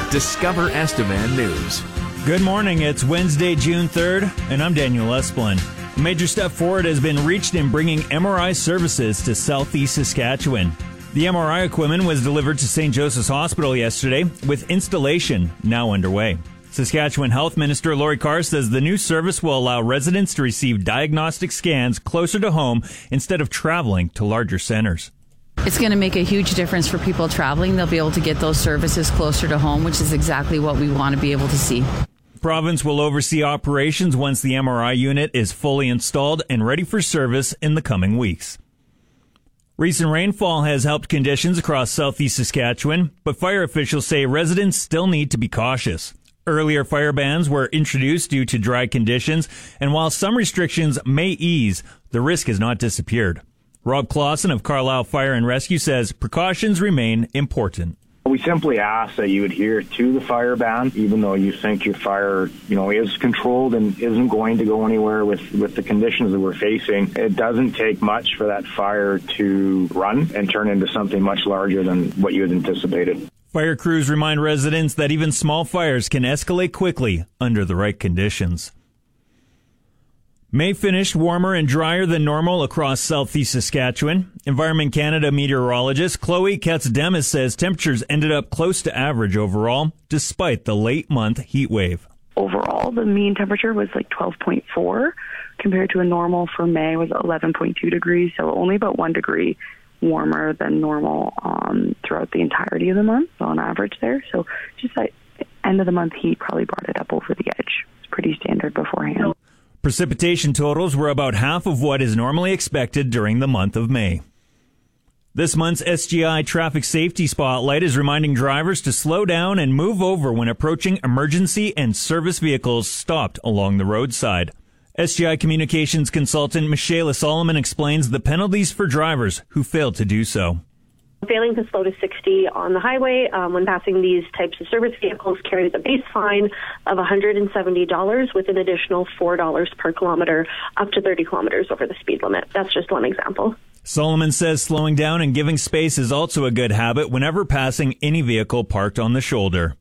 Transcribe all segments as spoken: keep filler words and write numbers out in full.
Discover Estevan News. Good morning. It's Wednesday, June third, and I'm Daniel Esplin. A major step forward has been reached in bringing M R I services to southeast Saskatchewan. The M R I equipment was delivered to Saint Joseph's Hospital yesterday, with installation now underway. Saskatchewan Health Minister Lori Carr says the new service will allow residents to receive diagnostic scans closer to home instead of traveling to larger centers. It's going to make a huge difference for people traveling. They'll be able to get those services closer to home, which is exactly what we want to be able to see. The province will oversee operations once the M R I unit is fully installed and ready for service in the coming weeks. Recent rainfall has helped conditions across southeast Saskatchewan, but fire officials say residents still need to be cautious. Earlier fire bans were introduced due to dry conditions, and while some restrictions may ease, the risk has not disappeared. Rob Clausen of Carlisle Fire and Rescue says precautions remain important. We simply ask that you adhere to the fire ban, even though you think your fire, you know, is controlled and isn't going to go anywhere with, with the conditions that we're facing. It doesn't take much for that fire to run and turn into something much larger than what you had anticipated. Fire crews remind residents that even small fires can escalate quickly under the right conditions. May finished warmer and drier than normal across southeast Saskatchewan. Environment Canada meteorologist Chloe Katz-Demis says temperatures ended up close to average overall, despite the late month heat wave. Overall, the mean temperature was like twelve point four, compared to a normal for May was eleven point two degrees, so only about one degree warmer than normal um, throughout the entirety of the month, so on average there. So just that end of the month heat probably brought it up over the edge. It's pretty standard beforehand. Precipitation totals were about half of what is normally expected during the month of May. This month's S G I Traffic Safety Spotlight is reminding drivers to slow down and move over when approaching emergency and service vehicles stopped along the roadside. S G I Communications consultant Michaela Solomon explains the penalties for drivers who fail to do so. Failing to slow to sixty on the highway um, when passing these types of service vehicles carries a base fine of one hundred seventy dollars with an additional four dollars per kilometer up to thirty kilometers over the speed limit. That's just one example. Solomon says slowing down and giving space is also a good habit whenever passing any vehicle parked on the shoulder.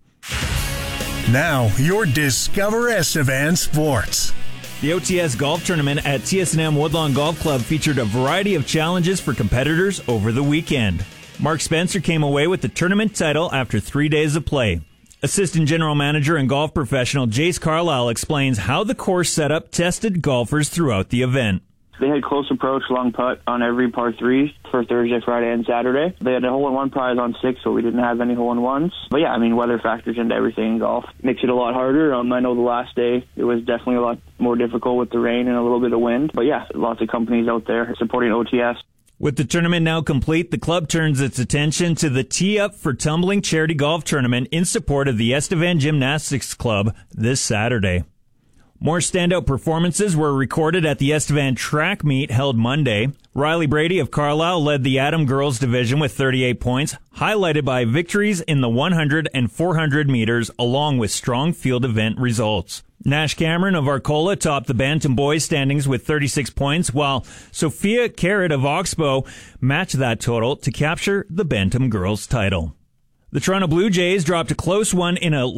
Now, your Discover Estevan Sports. The O T S Golf Tournament at T S and M Woodlawn Golf Club featured a variety of challenges for competitors over the weekend. Mark Spencer came away with the tournament title after three days of play. Assistant General Manager and golf professional Jace Carlisle explains how the course setup tested golfers throughout the event. They had close approach, long putt on every par three for Thursday, Friday, and Saturday. They had a hole-in-one prize on six, so we didn't have any hole-in-ones. But yeah, I mean, weather factors into everything in golf. Makes it a lot harder. Um, I know the last day, it was definitely a lot more difficult with the rain and a little bit of wind. But yeah, lots of companies out there supporting O T S. With the tournament now complete, the club turns its attention to the Tee Up for Tumbling charity golf tournament in support of the Estevan Gymnastics Club this Saturday. More standout performances were recorded at the Estevan track meet held Monday. Riley Brady of Carlisle led the Atom girls division with thirty-eight points, highlighted by victories in the one hundred and four hundred meters along with strong field event results. Nash Cameron of Arcola topped the Bantam boys standings with thirty-six points, while Sophia Carrot of Oxbow matched that total to capture the Bantam girls title. The Toronto Blue Jays dropped a close one in a